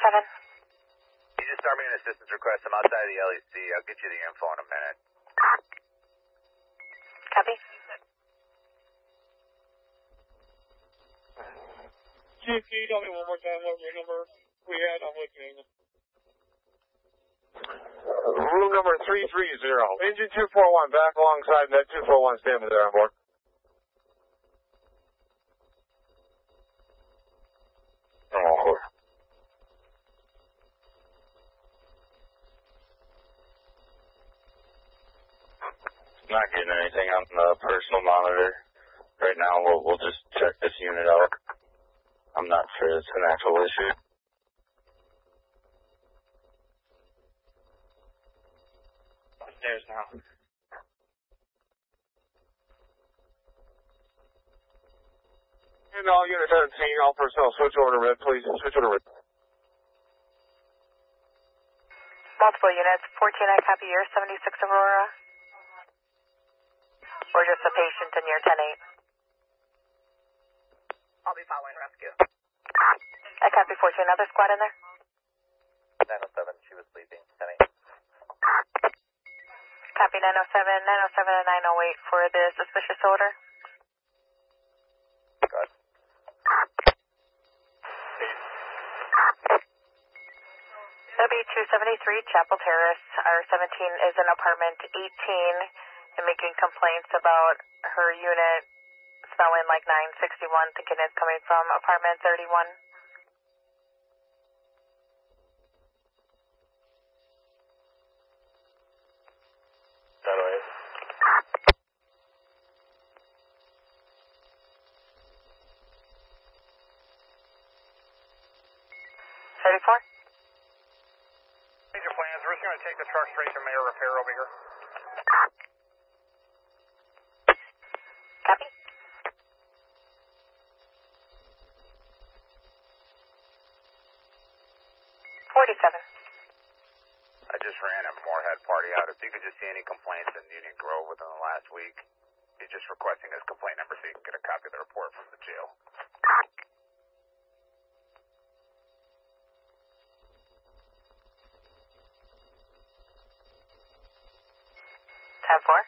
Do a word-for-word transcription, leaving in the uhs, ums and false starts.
seven. You just start me an assistance request. I'm outside of the L E C. I'll get you the info in a minute. Copy. Chief, can you tell me one more time what room number we had? I'm listening. Room number three three zero. Engine two four one back alongside that two four one standing there on board. Oh. Not getting anything on the personal monitor right now. We'll, we'll just check this unit out. I'm not sure it's an actual issue. Upstairs now. And all units seventeen, all personnel, switch over to red, please. Switch over to red. Multiple units. fourteen, I copy your seventy-six Aurora. Or just a patient in your ten eight. I'll be following rescue. I copy fourteen. Another squad in there? nine oh seven, she was sleeping. ten eight. Copy nine oh seven, nine oh seven and nine oh eight for the suspicious order. Good. W two seventy-three, Chapel Terrace. R seventeen is in apartment eighteen and making complaints about her unit smelling like nine sixty-one, thinking it's coming from apartment thirty-one. nine oh eight. thirty-four? Major plans. We're just going to take the truck straight to Mayor Repair over here. Copy. forty-seven. I just ran a Moorhead party out. If you could just see any complaints in Union Grove within the last week, he's just requesting his complaint number so you can get a copy of the report from the jail. ten four.